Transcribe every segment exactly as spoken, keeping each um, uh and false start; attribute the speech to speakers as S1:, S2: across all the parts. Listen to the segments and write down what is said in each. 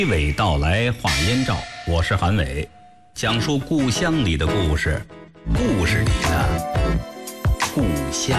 S1: 娓娓道来话燕赵，我是韩伟，讲述故乡里的故事，故事里的故乡。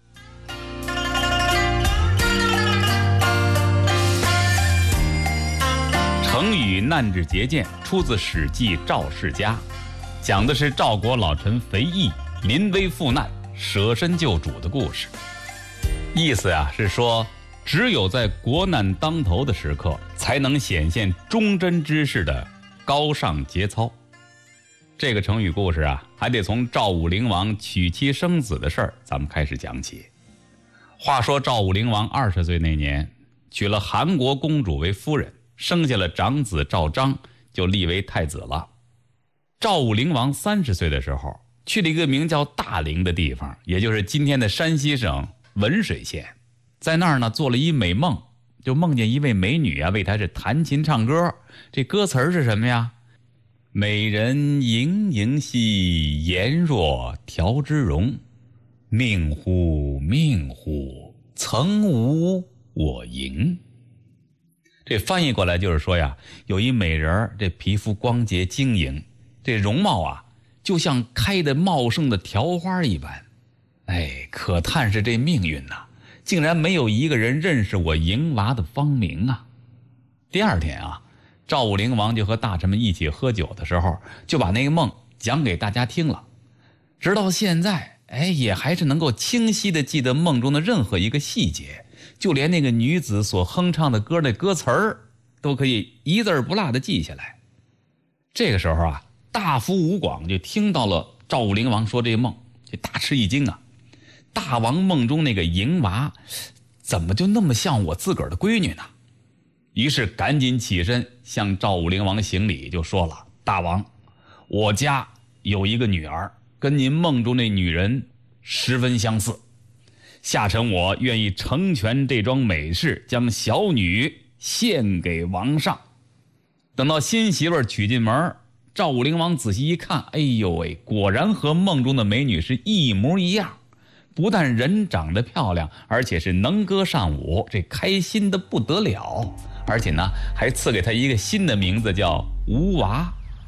S1: 成语难治节见出自《史记·赵世家》，讲的是赵国老臣肥义临危赴难舍身救主的故事。意思啊是说，只有在国难当头的时刻，才能显现忠贞之士的高尚节操。这个成语故事啊，还得从赵武灵王娶妻生子的事儿咱们开始讲起。话说赵武灵王二十岁那年，娶了韩国公主为夫人，生下了长子赵章，就立为太子了。赵武灵王三十岁的时候，去了一个名叫大陵的地方，也就是今天的山西省文水县。在那儿呢，做了一美梦，就梦见一位美女啊，为他是弹琴唱歌。这歌词儿是什么呀？美人盈盈兮，颜若条之容。命乎命乎，曾无我盈。这翻译过来就是说呀，有一美人，这皮肤光洁晶莹，这容貌啊，就像开得茂盛的条花一般。哎，可叹是这命运呐、啊，竟然没有一个人认识我莹娃的芳名啊！第二天啊，赵武灵王就和大臣们一起喝酒的时候，就把那个梦讲给大家听了。直到现在，哎，也还是能够清晰地记得梦中的任何一个细节，就连那个女子所哼唱的歌的歌词儿，都可以一字不落地记下来。这个时候啊，大夫吴广就听到了赵武灵王说这梦，就大吃一惊啊！大王梦中那个莹娃怎么就那么像我自个儿的闺女呢？于是赶紧起身向赵武灵王行礼，就说了：大王，我家有一个女儿，跟您梦中那女人十分相似，下臣我愿意成全这桩美事，将小女献给王上。等到新媳妇娶进门，赵武灵王仔细一看，哎呦喂，果然和梦中的美女是一模一样。不但人长得漂亮，而且是能歌善舞，这开心的不得了。而且呢，还赐给他一个新的名字，叫吴娃。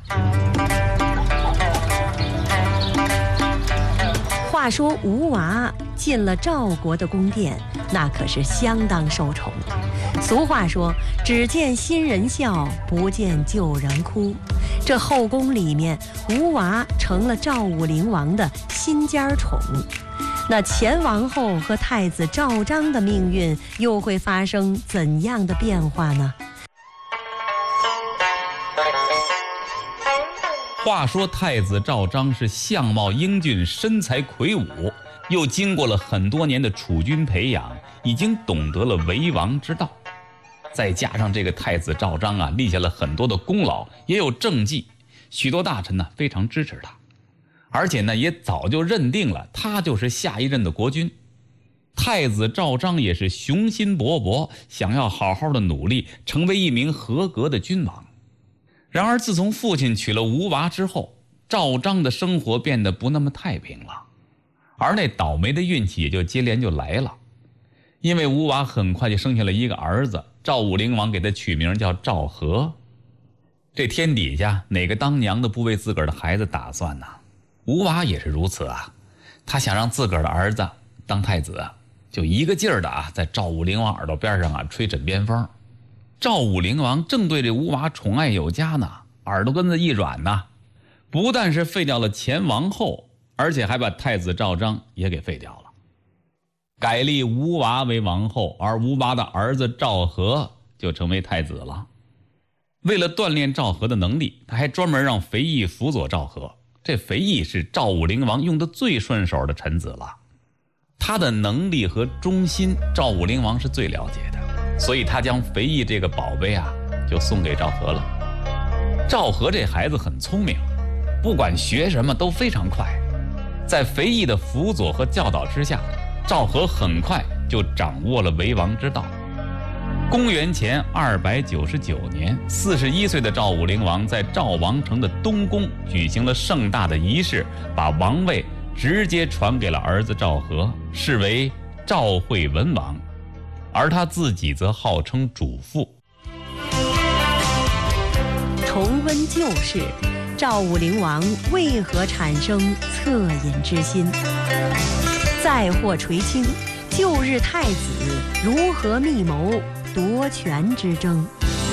S2: 话说吴娃进了赵国的宫殿，那可是相当受宠。俗话说，只见新人笑，不见旧人哭。这后宫里面，吴娃成了赵武灵王的心尖宠。那前王后和太子赵章的命运又会发生怎样的变化呢？
S1: 话说太子赵章是相貌英俊，身材魁梧，又经过了很多年的储君培养，已经懂得了为王之道。再加上这个太子赵章啊，立下了很多的功劳，也有政绩，许多大臣呢非常支持他。而且呢，也早就认定了他就是下一任的国君。太子赵章也是雄心勃勃，想要好好的努力，成为一名合格的君王。然而自从父亲娶了吴娃之后，赵章的生活变得不那么太平了，而那倒霉的运气也就接连就来了。因为吴娃很快就生下了一个儿子，赵武灵王给他取名叫赵和。这天底下哪个当娘的不为自个儿的孩子打算呢？吴娃也是如此啊，他想让自个儿的儿子当太子，就一个劲儿的啊，在赵武灵王耳朵边上啊吹枕边风。赵武灵王正对这吴娃宠爱有加呢，耳朵根子一软呢，不但是废掉了前王后，而且还把太子赵章也给废掉了，改立吴娃为王后，而吴娃的儿子赵和就成为太子了。为了锻炼赵和的能力，他还专门让肥义辅佐赵和。这肥义是赵武灵王用的最顺手的臣子了，他的能力和忠心，赵武灵王是最了解的，所以他将肥义这个宝贝啊，就送给赵和了。赵和这孩子很聪明，不管学什么都非常快。在肥义的辅佐和教导之下，赵和很快就掌握了为王之道。公元前二百九十九年，四十一岁的赵武灵王在赵王城的东宫举行了盛大的仪式，把王位直接传给了儿子赵和，是为赵惠文王，而他自己则号称主父。
S2: 温旧事，赵武灵王为何产生恻隐之心？再获垂青，旧日太子如何密谋夺权之争？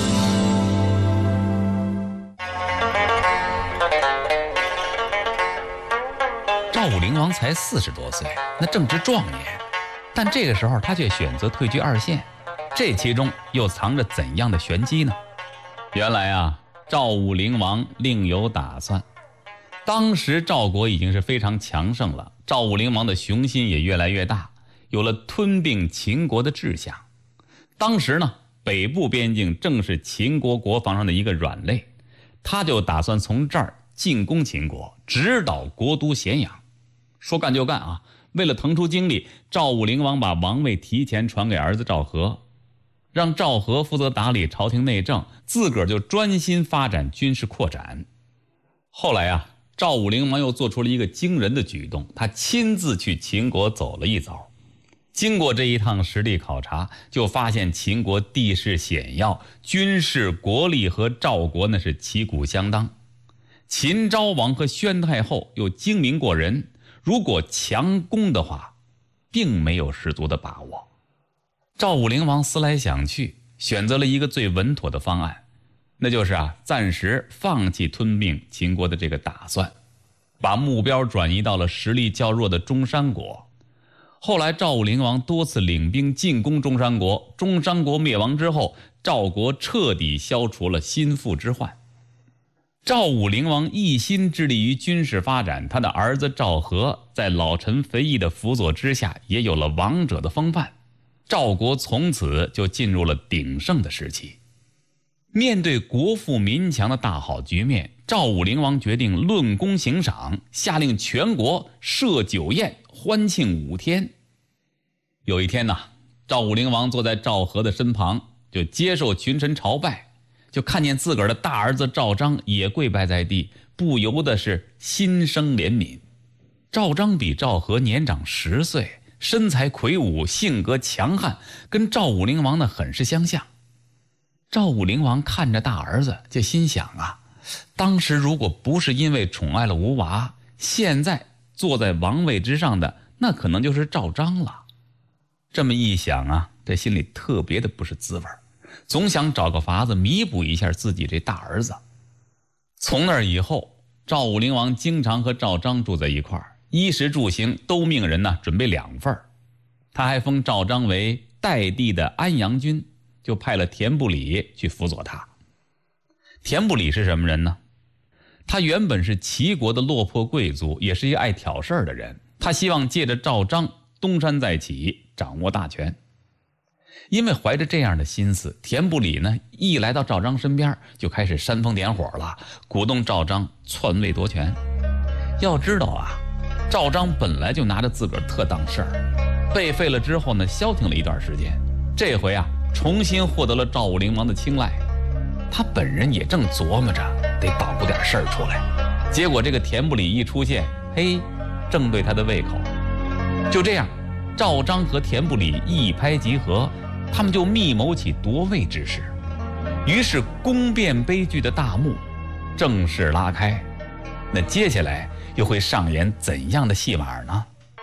S1: 赵武灵王才四十多岁，那正值壮年，但这个时候他却选择退居二线，这其中又藏着怎样的玄机呢？原来啊，赵武灵王另有打算。当时赵国已经是非常强盛了，赵武灵王的雄心也越来越大，有了吞并秦国的志向。当时呢，北部边境正是秦国国防上的一个软肋，他就打算从这儿进攻秦国，直捣国都咸阳。说干就干啊！为了腾出精力，赵武灵王把王位提前传给儿子赵和，让赵和负责打理朝廷内政，自个儿就专心发展军事扩展。后来啊，赵武灵王又做出了一个惊人的举动，他亲自去秦国走了一遭。经过这一趟实地考察，就发现秦国地势险要，军事国力和赵国那是旗鼓相当。秦昭王和宣太后又精明过人，如果强攻的话，并没有十足的把握。赵武灵王思来想去，选择了一个最稳妥的方案，那就是啊，暂时放弃吞并秦国的这个打算，把目标转移到了实力较弱的中山国。后来赵武灵王多次领兵进攻中山国，中山国灭亡之后，赵国彻底消除了心腹之患。赵武灵王一心致力于军事发展，他的儿子赵和在老臣肥义的辅佐之下，也有了王者的风范。赵国从此就进入了鼎盛的时期。面对国富民强的大好局面，赵武灵王决定论功行赏，下令全国设酒宴，欢庆五天。有一天呢，赵武灵王坐在赵和的身旁，就接受群臣朝拜，就看见自个儿的大儿子赵章也跪拜在地，不由得是心生怜悯。赵章比赵和年长十岁，身材魁梧，性格强悍，跟赵武灵王呢很是相像。赵武灵王看着大儿子，就心想啊，当时如果不是因为宠爱了吴娃，现在坐在王位之上的那可能就是赵章了。这么一想啊，这心里特别的不是滋味，总想找个法子弥补一下自己这大儿子。从那以后，赵武灵王经常和赵章住在一块儿，衣食住行都命人呢准备两份。他还封赵章为代地的安阳君，就派了田不礼去辅佐他。田不礼是什么人呢？他原本是齐国的落魄贵族，也是一个爱挑事儿的人。他希望借着赵章东山再起，掌握大权。因为怀着这样的心思，田不礼呢一来到赵章身边，就开始煽风点火了，鼓动赵章篡位夺权。要知道啊，赵章本来就拿着自个儿特当事儿，被废了之后呢，消停了一段时间，这回啊重新获得了赵武灵王的青睐。他本人也正琢磨着得捣鼓点事儿出来，结果这个田不礼一出现，嘿，正对他的胃口。就这样，赵章和田不礼一拍即合，他们就密谋起夺位之事。于是宫变悲剧的大幕正式拉开。那接下来又会上演怎样的戏码呢？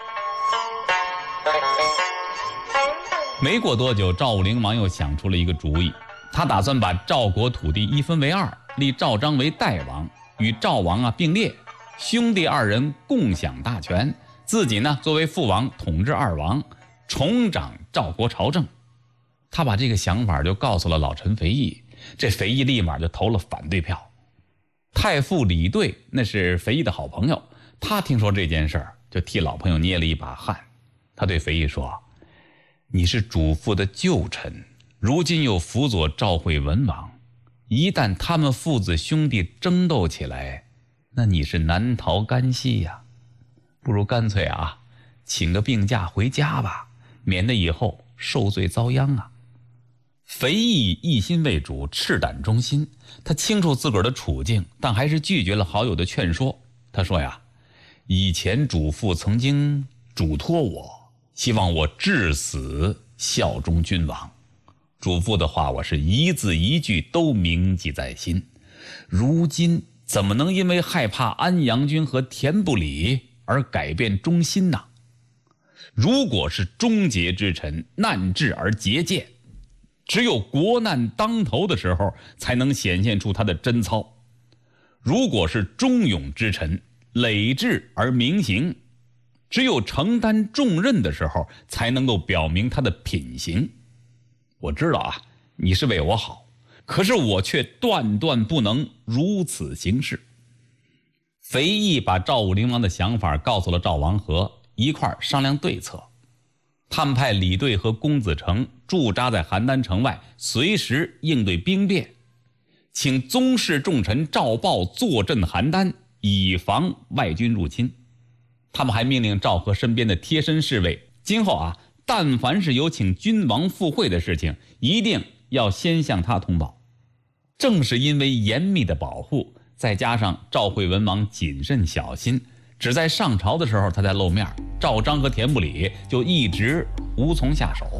S1: 没过多久，赵武灵王又想出了一个主意，他打算把赵国土地一分为二，立赵章为代王，与赵王啊并列，兄弟二人共享大权，自己呢作为父王统治二王，重掌赵国朝政。他把这个想法就告诉了老臣肥义，这肥义立马就投了反对票。太傅李兑那是肥义的好朋友，他听说这件事儿，就替老朋友捏了一把汗。他对肥义说，你是主父的旧臣，如今又辅佐赵惠文王，一旦他们父子兄弟争斗起来，那你是难逃干系呀。不如干脆啊请个病假回家吧，免得以后受罪遭殃啊。肥义一心为主，赤胆忠心，他清楚自个儿的处境，但还是拒绝了好友的劝说。他说呀，以前主父曾经嘱托我，希望我至死效忠君王，主父的话我是一字一句都铭记在心。 如今怎么能因为害怕安阳君和田不礼而改变忠心呢？如果是忠节之臣，难治而节俭，只有国难当头的时候才能显现出他的贞操。如果是忠勇之臣，累志而明行，只有承担重任的时候才能够表明他的品行。我知道啊，你是为我好，可是我却断断不能如此行事。肥义把赵武灵王的想法告诉了赵王和，一块儿商量对策。他们派李队和公子成驻扎在邯郸城外，随时应对兵变，请宗室重臣赵豹坐镇邯郸，以防外军入侵。他们还命令赵和身边的贴身侍卫，今后啊，但凡是有请君王赴会的事情，一定要先向他通报。正是因为严密的保护，再加上赵惠文王谨慎小心，只在上朝的时候他才露面，赵章和田不礼就一直无从下手。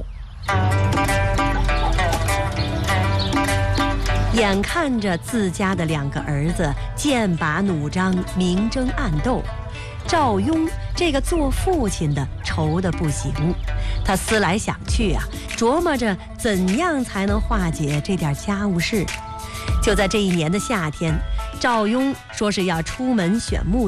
S2: 眼看着自家的两个儿子剑拔弩张，明争暗斗，赵雍这个做父亲的愁得不行。他思来想去啊，琢磨着怎样才能化解这点家务事。就在这一年的夏天，赵雍说是要出门选木